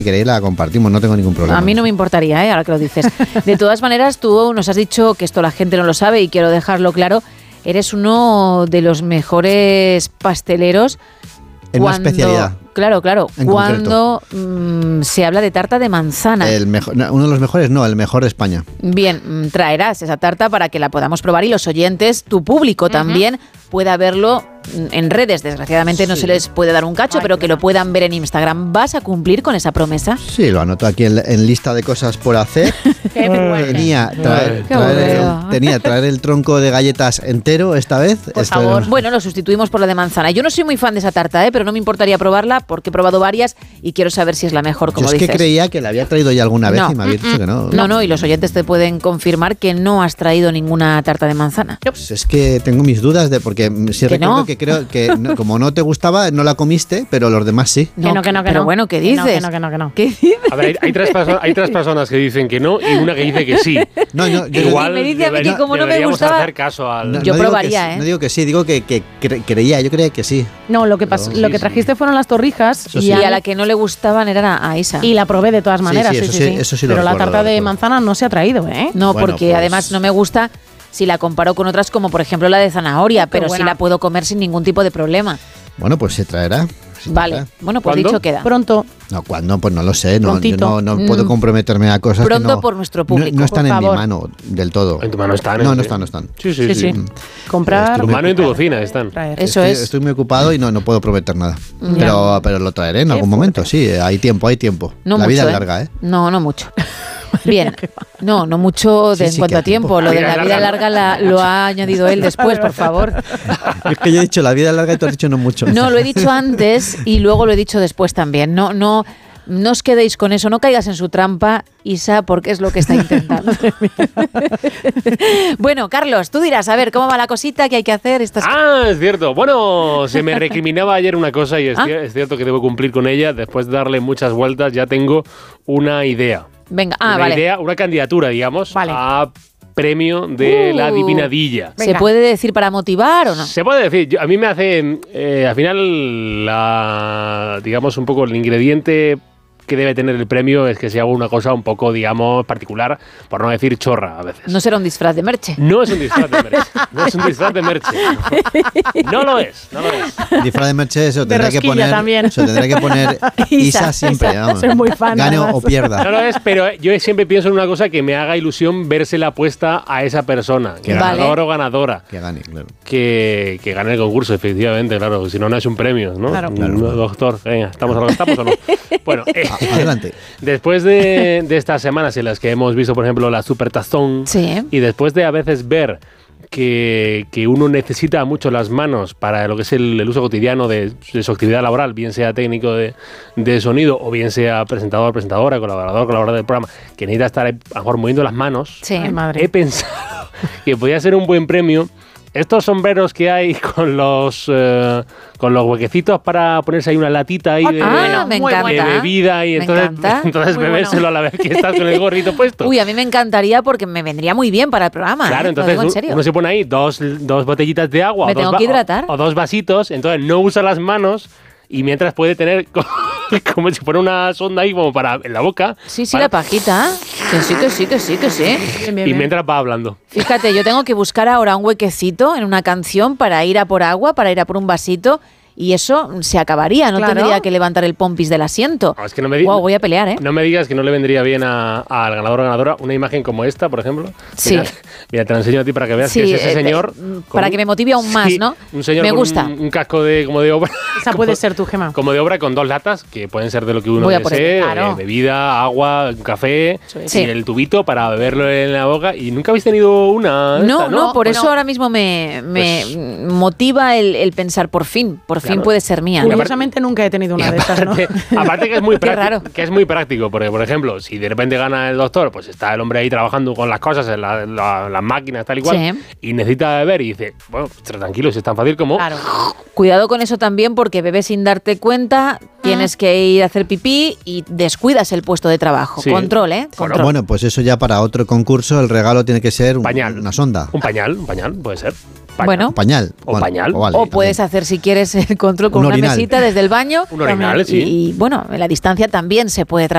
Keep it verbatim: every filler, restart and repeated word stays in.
queréis la compartimos, no tengo ningún problema. A mí no me importaría, ¿eh? Ahora que lo dices. De todas maneras, tú nos has dicho que esto la gente no lo sabe y quiero dejarlo claro. Eres uno de los mejores pasteleros. En una especialidad. Claro, claro. Cuando mmm, se habla de tarta de manzana. El mejor, no, uno de los mejores, no, el mejor de España. Bien, traerás esa tarta para que la podamos probar y los oyentes, tu público uh-huh. también, pueda verlo en redes. Desgraciadamente sí. no se les puede dar un cacho, Ay, pero que lo puedan ver en Instagram. ¿Vas a cumplir con esa promesa? Sí, lo anoto aquí en, en lista de cosas por hacer. Qué tenía, traer, traer el, tenía traer el tronco de galletas entero esta vez. Por Esto favor. Era... Bueno, lo sustituimos por la de manzana. Yo no soy muy fan de esa tarta, ¿eh? Pero no me importaría probarla porque he probado varias y quiero saber si es la mejor, como Yo es dices. que creía que la había traído ya alguna vez no. y me había dicho que no. No, no, y los oyentes te pueden confirmar que no has traído ninguna tarta de manzana. Pues es que tengo mis dudas de porque si recuerdo no? que creo que no, como no te gustaba, no la comiste, pero los demás sí. No, que no, que no, que pero no. bueno, ¿qué dices? Que no, que no, que no. ¿Qué dices? A ver, hay, hay, tres perso- hay tres personas que dicen que no y una que dice que sí. No, no, yo Igual me dice a mí que como no me gustaba, hacer caso al... no, yo no probaría, que, ¿eh? No digo que sí, digo que, que cre- creía, yo creía que sí. No, lo que pasó, Pero, lo sí, que trajiste sí. fueron las torrijas Eso y, sí. y a la que no le gustaban era a Isa. Y la probé de todas maneras, sí, sí, sí. sí, sí. Eso sí lo Pero recuerdo, la tarta de recuerdo. manzana no se ha traído, ¿eh? No, bueno, porque pues... además no me gusta si la comparo con otras como por ejemplo la de zanahoria, pero sí la puedo comer sin ningún tipo de problema. Bueno, pues se traerá. Se vale, traerá. bueno, pues ¿Cuándo? dicho queda. Pronto. No, ¿cuándo? Pues no lo sé. No, yo no, no Mm. puedo comprometerme a cosas Pronto que no, por nuestro público. No, no están por en favor. mi mano del todo. En tu mano están. No, ¿eh? no están, no están. Sí, sí, Sí, sí. sí. Comprar. En tu mano y en tu cocina están. Traer. Eso estoy, es. Estoy muy ocupado y no, no puedo prometer nada. Ya. Pero, pero lo traeré en Qué algún fuerte. momento, sí. Hay tiempo, hay tiempo. No La mucho, vida ¿eh? es larga, ¿eh? No, no mucho. Bien, no, no mucho de, Sí, en sí, cuanto que a hay tiempo. tiempo. Lo de La la vida vida larga. larga la, lo ha añadido él después, por favor. Es que yo he dicho la vida es larga y tú has dicho no mucho. No, lo he dicho antes y luego lo he dicho después también. No, no, no os quedéis con eso, no caigas en su trampa, Isa, porque es lo que está intentando. Bueno, Carlos, tú dirás, a ver, ¿cómo va la cosita que hay que hacer? Estas Ah, es cierto. Bueno, se me recriminaba ayer una cosa y es, ¿Ah? cier- es cierto que debo cumplir con ella. Después de darle muchas vueltas ya tengo una idea. Venga, ah, una vale. idea, una candidatura, digamos, Vale. a premio de Uh. la adivinadilla. ¿Se Venga. puede decir para motivar o no? Se puede decir, yo- a mí me hace, eh, al final, la, digamos, un poco el ingrediente que debe tener el premio es que se haga una cosa un poco, digamos, particular, por no decir chorra a veces. No será un disfraz de Merche. No es un disfraz de Merche. No es un disfraz de Merche. No, no lo es, no lo es. Disfraz de Merche se lo De tendrá que rosquilla poner. también. Se lo tendrá que poner Isa, Isa siempre, Isa, vamos. soy muy fan, Gane o, además. o pierda. No lo es, pero yo siempre pienso en una cosa que me haga ilusión verse la apuesta a esa persona, Vale. ganador o ganadora, Que gane, claro. que, que gane el concurso, efectivamente, claro. Si no, no es un premio, ¿no? Claro. Claro. No, doctor, venga, ¿estamos a lo que estamos o no? Bueno, eh, A- adelante. después de, de estas semanas en las que hemos visto, por ejemplo, la Supertazón, Sí. y después de a veces ver que, que uno necesita mucho las manos para lo que es el, el uso cotidiano de, de su actividad laboral, bien sea técnico de, de sonido o bien sea presentador, presentadora, colaborador, colaborador del programa, que necesita estar a lo mejor moviendo las manos, Sí. Ay, madre. he pensado que podría ser un buen premio estos sombreros que hay con los eh, con los huequecitos para ponerse ahí una latita ahí de, Ah, me muy encanta. de bebida y Me entonces, encanta. entonces Muy bebérselo a la vez que estás con el gorrito puesto. Uy, a mí me encantaría porque me vendría muy bien para el programa. Claro, ¿eh? Lo entonces digo en un- serio. uno se pone ahí dos, dos botellitas de agua ¿Me o, dos tengo va- que hidratar? o, o dos vasitos, entonces no usa las manos y mientras puede tener co- como si fuera una sonda ahí como para en la boca. Sí, sí, para- la pajita. Que sí, que sí, que sí, que sí. Bien, bien, y bien. mientras va hablando. Fíjate, yo tengo que buscar ahora un huequecito en una canción para ir a por agua, para ir a por un vasito. Y eso se acabaría, no Claro. tendría que levantar el pompis del asiento. No, es que no me di- Wow, voy a pelear, ¿eh? No me digas que no le vendría bien a- al ganador o ganadora una imagen como esta, por ejemplo. Sí. Mira, mira, te la enseño a ti para que veas Sí, que es ese eh, señor. eh, con para un- que me motive aún más, Sí, ¿no? Un señor Me con gusta. Un, un casco de como de obra. Esa puede ser tu Gema. Como de obra con dos latas que pueden ser de lo que uno Voy a por desee, ello, claro. eh, bebida, agua, un café, Sí. y el tubito para beberlo en la boca. ¿Y nunca habéis tenido una? de No, esta, no, por no. eso ahora mismo me, me Pues- motiva el, el pensar por fin, por fin Claro. puede ser mía. ¿no? Curiosamente nunca he tenido una de estas, ¿no? Aparte, aparte que es muy Qué práctico, raro. que es muy práctico, porque por ejemplo, si de repente gana el doctor, pues está el hombre ahí trabajando con las cosas, en la- la- las máquinas, tal y cual, Sí. y necesita beber y dice, bueno, tranquilo, si es tan fácil como... Claro. Cuidado con eso también porque bebes sin darte cuenta, tienes que ir a hacer pipí y descuidas el puesto de trabajo. Sí. Control, ¿eh? Bueno, Control. Bueno, pues eso ya para otro concurso, el regalo tiene que ser un- Pañal. una sonda. Un pañal, un pañal, puede ser. Pañal. Bueno. Un pañal. O pañal. vale, o puedes también. hacer, si quieres, el control con Un una orinal. mesita desde el baño. Un orinal, y, sí. y, bueno, en la distancia también se puede trabajar.